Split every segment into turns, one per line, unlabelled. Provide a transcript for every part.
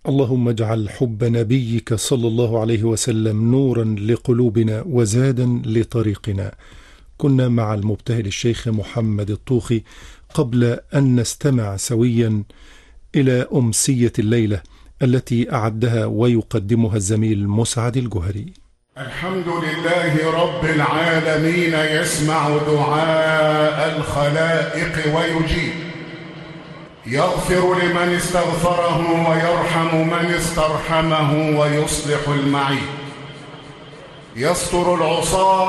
اللهم اجعل حب نبيك صلى الله عليه وسلم نورا لقلوبنا وزادا لطريقنا. كنا مع المبتهل الشيخ محمد الطوخي قبل أن نستمع سويا إلى أمسية الليلة التي أعدها ويقدمها الزميل مسعد الجهري.
الحمد لله رب العالمين، يسمع دعاء الخلائق ويجيب، يغفر لمن استغفره ويرحم من استرحمه ويصلح المعيب، يستر العصاة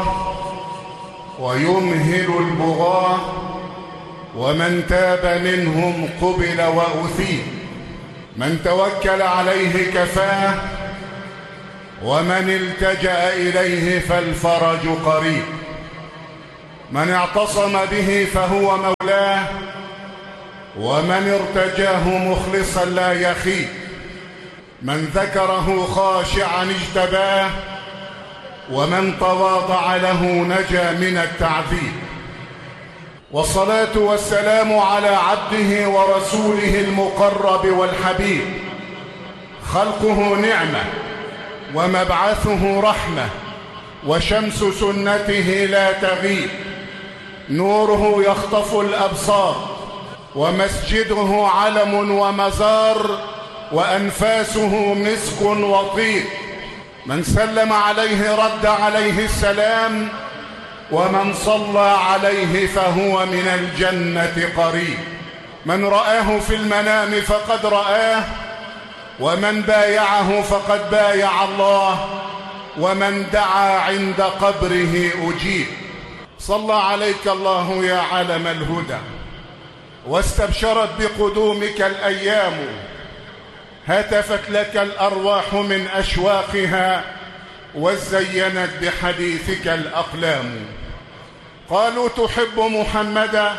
ويمهل البغاة، ومن تاب منهم قبل وأثيب، من توكل عليه كفاه، ومن التجأ إليه فالفرج قريب، من اعتصم به فهو مولاه، ومن ارتجاه مخلصا لا يخيب، من ذكره خاشعا اجتباه، ومن تواضع له نجا من التعذيب. والصلاة والسلام على عبده ورسوله المقرب والحبيب، خلقه نعمة ومبعثه رحمة، وشمس سنته لا تغيب، نوره يخطف الأبصار، ومسجده علم ومزار، وأنفاسه مسك وطيب، من سلم عليه رد عليه السلام، ومن صلى عليه فهو من الجنة قريب، من رآه في المنام فقد رآه، ومن بايعه فقد بايع الله، ومن دعا عند قبره أجيب. صلى عليك الله يا علم الهدى، واستبشرت بقدومك الأيام، هتفت لك الأرواح من أشواقها، وزينت بحديثك الأقلام. قالوا تحب محمدا،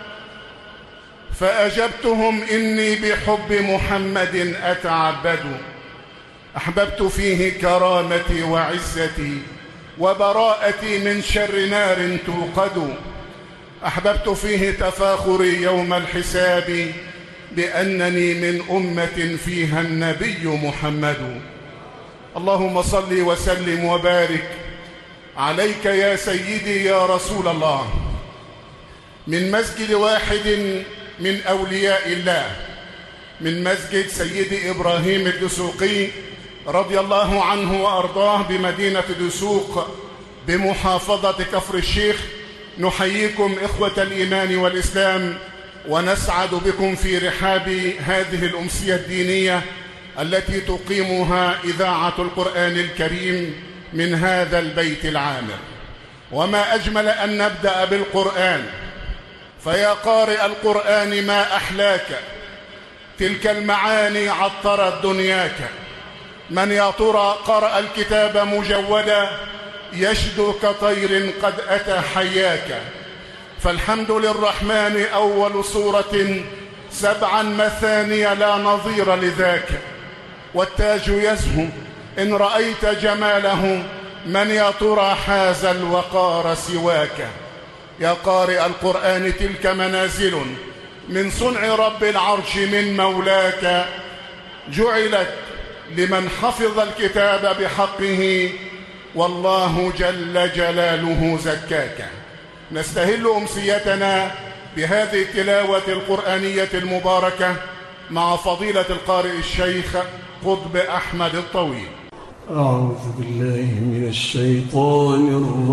فأجبتهم إني بحب محمد أتعبد، أحببت فيه كرامتي وعزتي، وبراءتي من شر نار توقد، أحببت فيه تفاخري يوم الحساب، بأنني من أمة فيها النبي محمد. اللهم صل وسلم وبارك عليك يا سيدي يا رسول الله، من مسجد واحد من أولياء الله، من مسجد سيدي إبراهيم الدسوقي رضي الله عنه وأرضاه بمدينة دسوق بمحافظة كفر الشيخ. نحييكم إخوة الإيمان والإسلام، ونسعد بكم في رحاب هذه الأمسية الدينية التي تقيمها إذاعة القرآن الكريم من هذا البيت العامر. وما أجمل أن نبدأ بالقرآن، فيا قارئ القرآن ما أحلاك، تلك المعاني عطرت دنياك، من يا ترى قرأ الكتاب مجودا، يشدو كطير قد أتى حياك. فالحمد للرحمن أول سورة 7 مثاني لا نظير لذاك، والتاج يزهو إن رأيت جماله، من يا ترى حاز الوقار سواك. يا قارئ القرآن تلك منازل من صنع رب العرش من مولاك، جعلت لمن حفظ الكتاب بحقه، والله جل جلاله زكاك. نستهل أمسيتنا بهذه التلاوة القرآنية المباركة مع فضيلة القارئ الشيخ قطب أحمد الطويل.
أعوذ بالله من الشيطان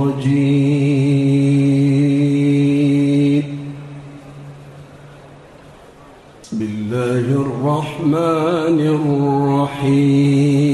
الرجيم. بسم الله الرحمن الرحيم.